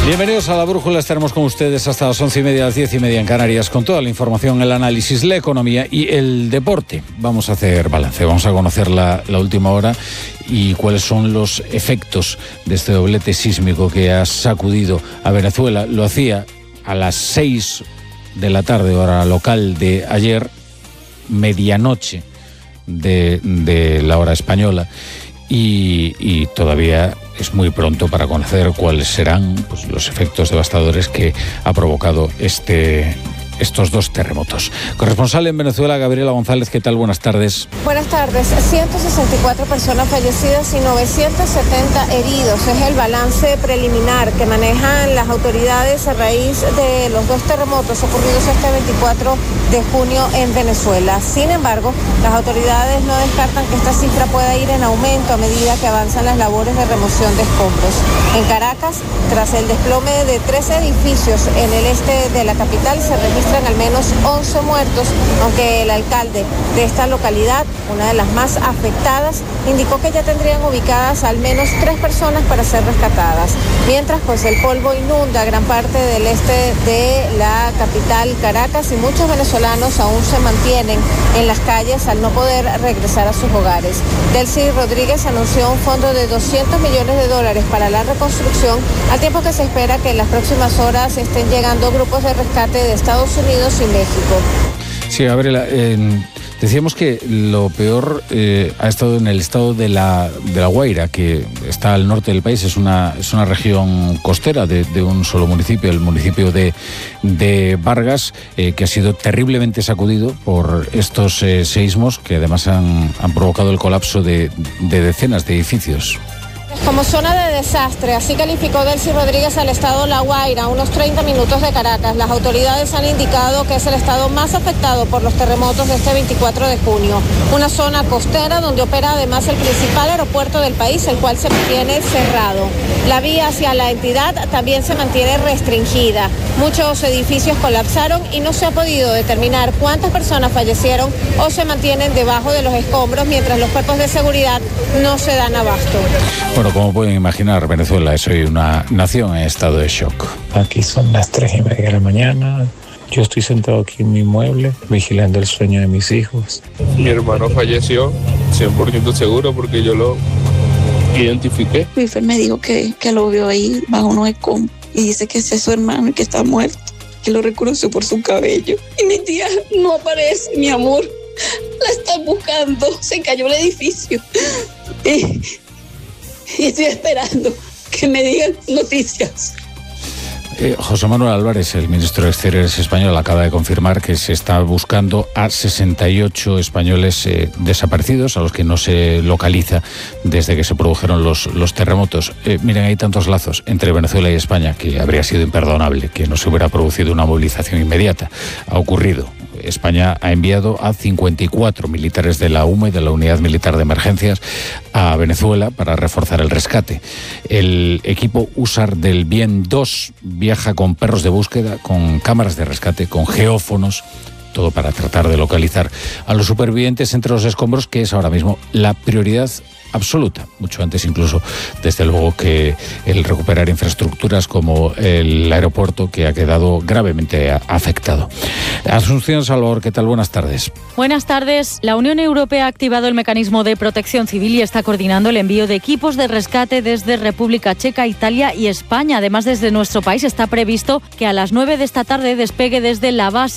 Bienvenidos a La Brújula, estaremos con ustedes hasta las 11:30, las 10:30 en Canarias, con toda la información, el análisis, la economía y el deporte. Vamos a hacer balance, vamos a conocer la última hora y cuáles son los efectos de este doblete sísmico que ha sacudido a Venezuela. Lo hacía a las 6 de la tarde, hora local de ayer, medianoche de la hora española, y todavía es muy pronto para conocer cuáles serán los efectos devastadores que ha provocado estos dos terremotos. Corresponsal en Venezuela, Gabriela González, ¿qué tal? Buenas tardes. Buenas tardes. 164 personas fallecidas y 970 heridos. Es el balance preliminar que manejan las autoridades a raíz de los dos terremotos ocurridos este 24 de junio en Venezuela. Sin embargo, las autoridades no descartan que esta cifra pueda ir en aumento a medida que avanzan las labores de remoción de escombros. En Caracas, tras el desplome de 3 edificios en el este de la capital, se registran al menos 11 muertos, aunque el alcalde de esta localidad, una de las más afectadas, indicó que ya tendrían ubicadas al menos 3 personas para ser rescatadas. Mientras, el polvo inunda gran parte del este de la capital, Caracas, y muchos venezolanos aún se mantienen en las calles al no poder regresar a sus hogares. Delcy Rodríguez anunció un fondo de $200 millones para la reconstrucción, al tiempo que se espera que en las próximas horas estén llegando grupos de rescate de Estados Unidos y México. Sí, Gabriela, decíamos que lo peor ha estado en el estado de la Guaira, que está al norte del país. Es una región costera de un solo municipio, el municipio de Vargas, que ha sido terriblemente sacudido por estos seísmos que además han provocado el colapso de decenas de edificios. Como zona de desastre, así calificó Delcy Rodríguez al estado La Guaira, a unos 30 minutos de Caracas. Las autoridades han indicado que es el estado más afectado por los terremotos de este 24 de junio. Una zona costera donde opera además el principal aeropuerto del país, el cual se mantiene cerrado. La vía hacia la entidad también se mantiene restringida. Muchos edificios colapsaron y no se ha podido determinar cuántas personas fallecieron o se mantienen debajo de los escombros, mientras los cuerpos de seguridad no se dan abasto. Bueno, como pueden imaginar, Venezuela es hoy una nación en estado de shock. Aquí son las 3:30 de la mañana. Yo estoy sentado aquí en mi mueble, vigilando el sueño de mis hijos. Mi hermano falleció, 100% seguro, porque yo lo identifiqué. Wilfer me dijo que lo vio ahí bajo unos escombros y dice que ese es su hermano y que está muerto, que lo reconoció por su cabello. Y mi tía no aparece, mi amor. La están buscando, se cayó el edificio. Y estoy esperando que me digan noticias. José Manuel Álvarez, el ministro de Exteriores español, acaba de confirmar que se está buscando a 68 españoles desaparecidos, a los que no se localiza desde que se produjeron los terremotos. Miren, hay tantos lazos entre Venezuela y España que habría sido imperdonable que no se hubiera producido una movilización inmediata. Ha ocurrido. España ha enviado a 54 militares de la UME, de la Unidad Militar de Emergencias, a Venezuela para reforzar el rescate. El equipo USAR del Bien 2 viaja con perros de búsqueda, con cámaras de rescate, con geófonos, todo para tratar de localizar a los supervivientes entre los escombros, que es ahora mismo la prioridad absoluta, mucho antes incluso, desde luego, que el recuperar infraestructuras como el aeropuerto, que ha quedado gravemente afectado. Asunción Salvador, ¿qué tal? Buenas tardes. Buenas tardes. La Unión Europea ha activado el mecanismo de protección civil y está coordinando el envío de equipos de rescate desde República Checa, Italia y España. Además, desde nuestro país está previsto que a las 9 de esta tarde despegue desde la base